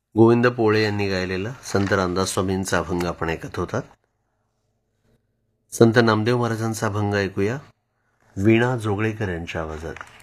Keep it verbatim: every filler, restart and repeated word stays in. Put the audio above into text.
गोविंद पोळे यांनी गायलेला संत रामदास स्वामींचा अभंग आपण ऐकत होतात. संत नामदेव महाराजांचा अभंग ऐकूया वीणा जोगळेकर यांच्या आवाजात.